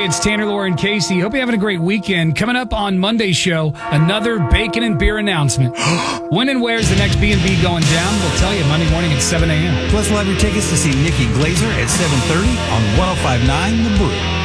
it's Tanner, Laura, and Casey. Hope you're having a great weekend. Coming up on Monday's show, another bacon and beer announcement. When and where's the next B&B going down? We'll tell you Monday morning at 7 a.m. Plus, we'll have your tickets to see Nikki Glazer at 7:30 on 105.9 The Brew.